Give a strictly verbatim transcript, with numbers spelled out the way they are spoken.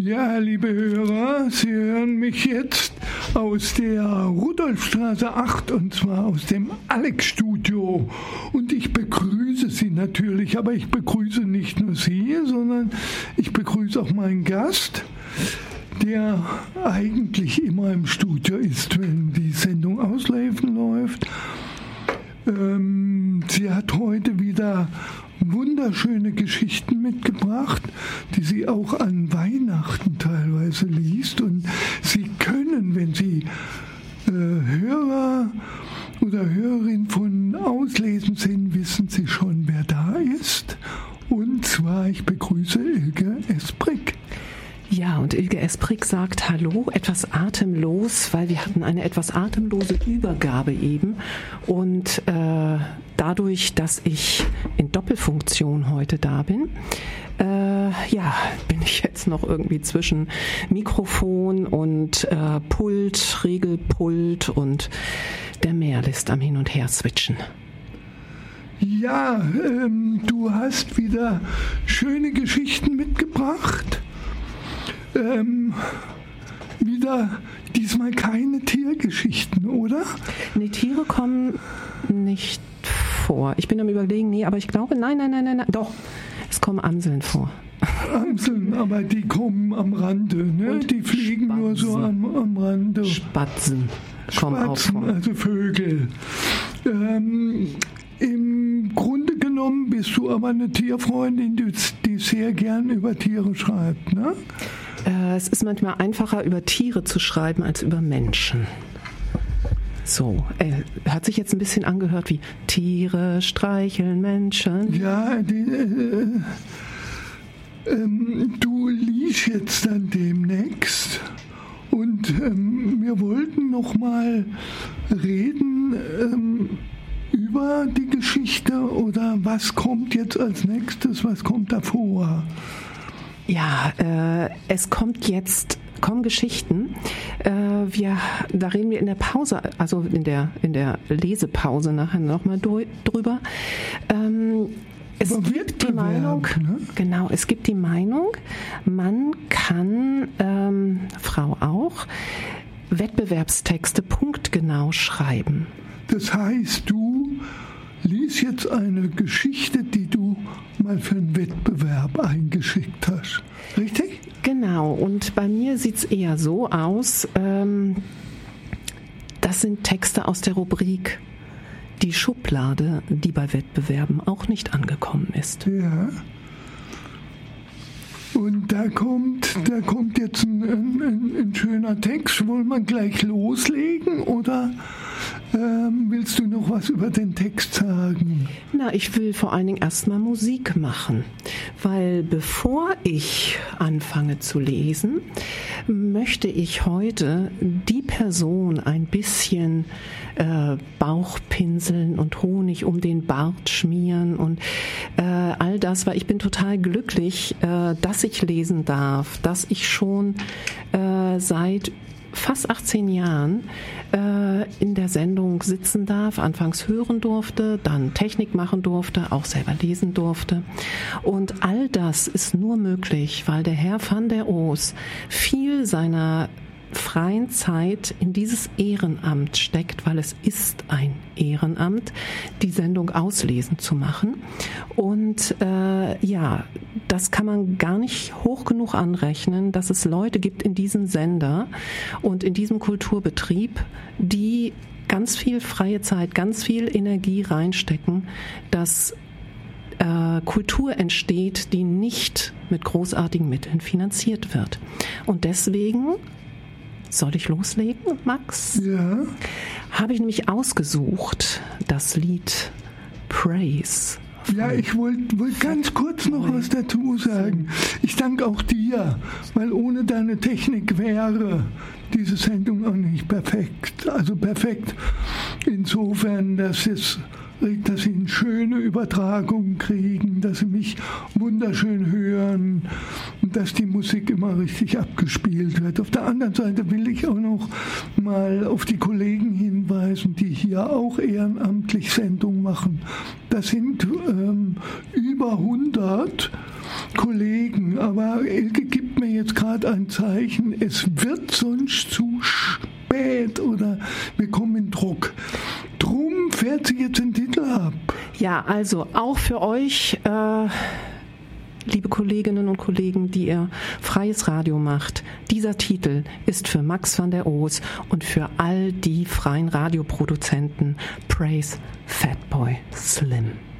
Ja, liebe Hörer, Sie hören mich jetzt aus der Rudolfstraße acht und zwar aus dem Alex-Studio. Und ich begrüße Sie natürlich, aber ich begrüße nicht nur Sie, sondern ich begrüße auch meinen Gast, der eigentlich immer im Studio ist, wenn die Sendung Auslaufen läuft. Ähm, sie hat heute wieder wunderschöne Geschichten mitgebracht, die sie auch an Weihnachten teilweise liest. Und Sie können, wenn Sie äh, Hörer oder Hörerin von Auslesen sind, wissen Sie schon, wer da ist. Und zwar, ich begrüße Ilge Esprick. Ja, und Ilge Esprick sagt Hallo, etwas atemlos, weil wir hatten eine etwas atemlose Übergabe eben. Und äh, dadurch, dass ich in Doppelfunktion heute da bin, äh, ja, bin ich jetzt noch irgendwie zwischen Mikrofon und äh, Pult, Regelpult und der Mehrlist am Hin- und Her switchen. Ja, ähm, du hast wieder schöne Geschichten mitgebracht. Ähm, wieder diesmal keine Tiergeschichten, oder? Nee, Tiere kommen nicht vor. Ich bin am Überlegen, nee, aber ich glaube, nein, nein, nein, nein, nein. Doch, es kommen Amseln vor. Amseln, aber die kommen am Rande, ne? Und die fliegen Spatzen. nur so am, am Rande. Spatzen kommen auch Spatzen, vor. also Vögel. Ähm, Im Grunde genommen bist du aber eine Tierfreundin, die, die sehr gern über Tiere schreibt, ne? Äh, es ist manchmal einfacher, über Tiere zu schreiben, als über Menschen. So, äh, hat sich jetzt ein bisschen angehört wie Tiere streicheln Menschen. Ja, die, äh, ähm, du liest jetzt dann demnächst und ähm, wir wollten noch mal reden ähm, über die Geschichte oder was kommt jetzt als nächstes, was kommt davor? Ja, äh, es kommt jetzt, kommen Geschichten. Äh, wir, da reden wir in der Pause, also in der, in der Lesepause nachher nochmal drüber. Ähm, es Aber gibt die Wettbewerb, Meinung, ne? genau, es gibt die Meinung, man kann, ähm, Frau auch, Wettbewerbstexte punktgenau schreiben. Das heißt, du liest jetzt eine Geschichte, die du mal für einen Wettbewerb eingeschickt hast. Richtig? Genau, und bei mir sieht es eher so aus, ähm, das sind Texte aus der Rubrik Die Schublade, die bei Wettbewerben auch nicht angekommen ist. Ja. Und da kommt, da kommt jetzt ein, ein, ein schöner Text. Wollen wir gleich loslegen oder ähm, willst du noch was über den Text sagen? Na, ich will vor allen Dingen erstmal Musik machen, weil bevor ich anfange zu lesen, möchte ich heute die Person ein bisschen äh, Bauch pinseln und Honig um den Bart schmieren und äh, all das, weil ich bin total glücklich, äh, dass ich lesen darf, dass ich schon äh, seit fast achtzehn Jahren äh, in der Sendung sitzen darf, anfangs hören durfte, dann Technik machen durfte, auch selber lesen durfte. Und all das ist nur möglich, weil der Herr van der Oos viel seiner freien Zeit in dieses Ehrenamt steckt, weil es ist ein Ehrenamt, die Sendung Auslesen zu machen. Und äh, ja, das kann man gar nicht hoch genug anrechnen, dass es Leute gibt in diesem Sender und in diesem Kulturbetrieb, die ganz viel freie Zeit, ganz viel Energie reinstecken, dass äh, Kultur entsteht, die nicht mit großartigen Mitteln finanziert wird. Und deswegen soll ich loslegen, Max? Ja. Habe ich nämlich ausgesucht, das Lied Praise. Ja, ich wollte wollt ganz kurz noch was dazu sagen. Ich danke auch dir, weil ohne deine Technik wäre diese Sendung auch nicht perfekt. Also perfekt insofern, dass es dass sie eine schöne Übertragung kriegen, dass sie mich wunderschön hören und dass die Musik immer richtig abgespielt wird. Auf der anderen Seite will ich auch noch mal auf die Kollegen hinweisen, die hier auch ehrenamtlich Sendungen machen. Das sind ähm, über hundert Kollegen, aber Ilke gibt mir jetzt gerade ein Zeichen, es wird sonst zu spät oder wir kommen in Druck. Drum fährt sie jetzt den Titel ab. Ja, also auch für euch, äh, liebe Kolleginnen und Kollegen, die ihr freies Radio macht, dieser Titel ist für Max van der Oos und für all die freien Radioproduzenten Praise Fatboy Slim.